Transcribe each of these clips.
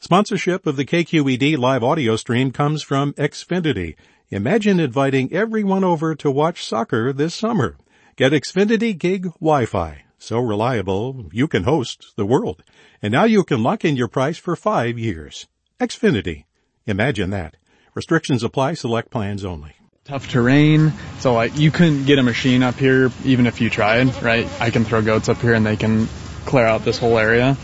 Sponsorship of the KQED live audio stream comes from Xfinity. Imagine inviting everyone over to watch soccer this summer. Get Xfinity Gig Wi-Fi. So reliable, you can host the world. And now you can lock in your price for 5 years. Xfinity. Imagine that. Restrictions apply. Select plans only. Tough terrain, so you couldn't get a machine up here even if you tried, right? I can throw goats up here and they can clear out this whole area.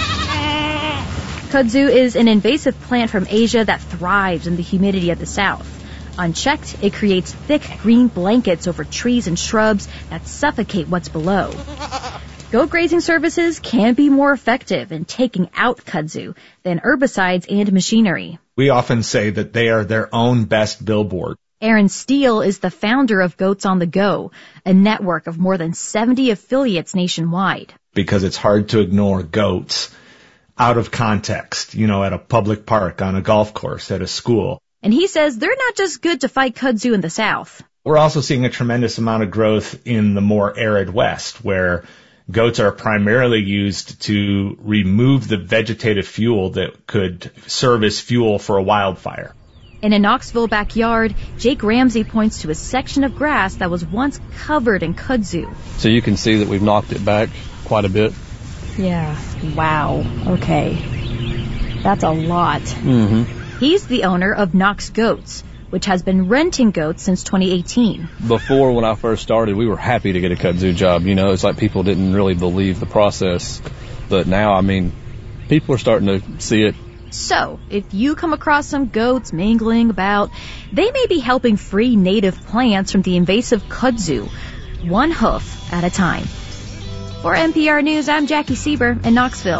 Kudzu is an invasive plant from Asia that thrives in the humidity of the south. Unchecked, it creates thick green blankets over trees and shrubs that suffocate what's below. Goat grazing services can be more effective in taking out kudzu than herbicides and machinery. We often say that they are their own best billboard. Aaron Steele is the founder of Goats on the Go, a network of more than 70 affiliates nationwide. Because it's hard to ignore goats out of context, at a public park, on a golf course, at a school. And he says they're not just good to fight kudzu in the south. We're also seeing a tremendous amount of growth in the more arid west, where goats are primarily used to remove the vegetative fuel that could serve as fuel for a wildfire. In a Knoxville backyard, Jake Ramsey points to a section of grass that was once covered in kudzu. So you can see that we've knocked it back quite a bit. Yeah. Wow. Okay. That's a lot. Mm-hmm. He's the owner of Knox Goats, which has been renting goats since 2018. Before, when I first started, we were happy to get a kudzu job. It's like people didn't really believe the process. But now, people are starting to see it. So, if you come across some goats mingling about, they may be helping free native plants from the invasive kudzu, one hoof at a time. For NPR News, I'm Jackie Sieber in Knoxville.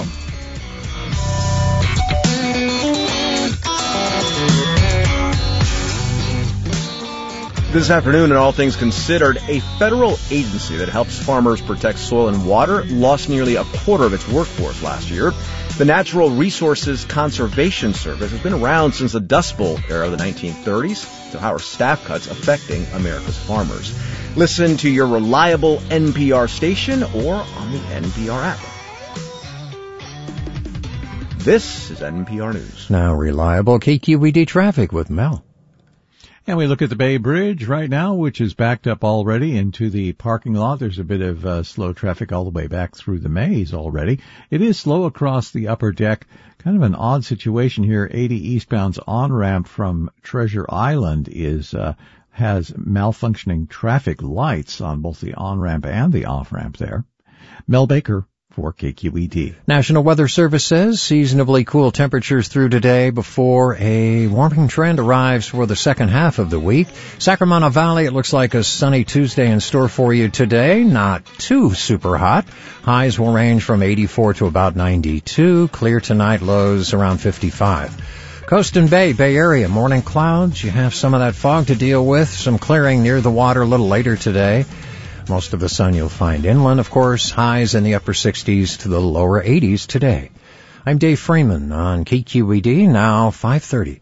This afternoon, in All Things Considered, a federal agency that helps farmers protect soil and water lost nearly a quarter of its workforce last year. The Natural Resources Conservation Service has been around since the Dust Bowl era of the 1930s. So how are staff cuts affecting America's farmers? Listen to your reliable NPR station or on the NPR app. This is NPR News. Now reliable KQED traffic with Mel. And we look at the Bay Bridge right now, which is backed up already into the parking lot. There's a bit of slow traffic all the way back through the maze already. It is slow across the upper deck. Kind of an odd situation here. 80 eastbound's on-ramp from Treasure Island has malfunctioning traffic lights on both the on-ramp and the off-ramp there. Mel Baker for KQED. National Weather Service says seasonably cool temperatures through today before a warming trend arrives for the second half of the week. Sacramento Valley, it looks like a sunny Tuesday in store for you today. Not too super hot. Highs will range from 84 to about 92. Clear tonight, lows around 55. Coast and Bay Area, morning clouds. You have some of that fog to deal with. Some clearing near the water a little later today. Most of the sun you'll find inland, of course. Highs in the upper 60s to the lower 80s today. I'm Dave Freeman on KQED, now 5:30.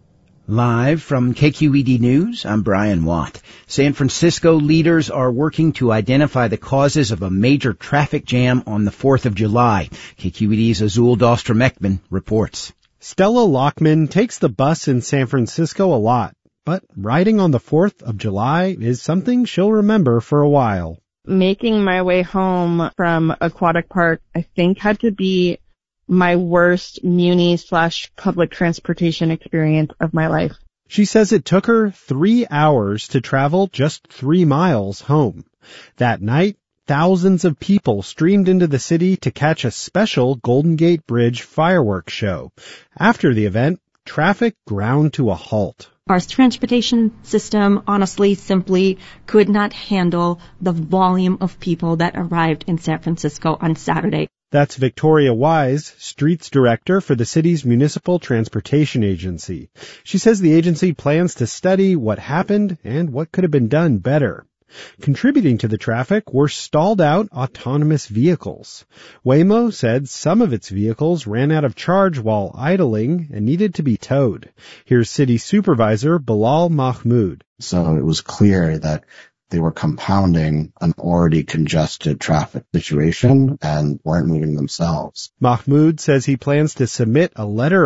Live from KQED News, I'm Brian Watt. San Francisco leaders are working to identify the causes of a major traffic jam on the 4th of July. KQED's Azul Dostrom-Ekman reports. Stella Lockman takes the bus in San Francisco a lot. But riding on the 4th of July is something she'll remember for a while. Making my way home from Aquatic Park, I think, had to be my worst muni/public transportation experience of my life. She says it took her 3 hours to travel just 3 miles home. That night, thousands of people streamed into the city to catch a special Golden Gate Bridge fireworks show. After the event, traffic ground to a halt. Our transportation system, honestly, simply could not handle the volume of people that arrived in San Francisco on Saturday. That's Victoria Wise, Streets Director for the city's Municipal Transportation Agency. She says the agency plans to study what happened and what could have been done better. Contributing to the traffic were stalled-out autonomous vehicles. Waymo said some of its vehicles ran out of charge while idling and needed to be towed. Here's City Supervisor Bilal Mahmoud. So it was clear that they were compounding an already congested traffic situation and weren't moving themselves. Mahmoud says he plans to submit a letter